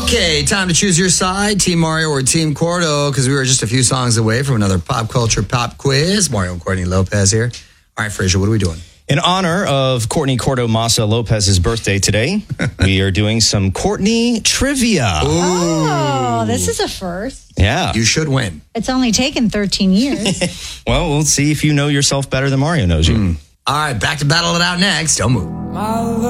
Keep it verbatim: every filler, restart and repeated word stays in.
Okay, time to choose your side, Team Mario or Team Cordo, because we were just a few songs away from another pop culture pop quiz. Mario and Courtney Lopez here. All right, Frazier, what are we doing? In honor of Courtney Cordo Massa Lopez's birthday today, we are doing some Courtney trivia. Ooh. Oh, this is a first. Yeah. You should win. It's only taken thirteen years. Well, we'll see if you know yourself better than Mario knows you. Mm. All right, back to battle it out next. Don't move.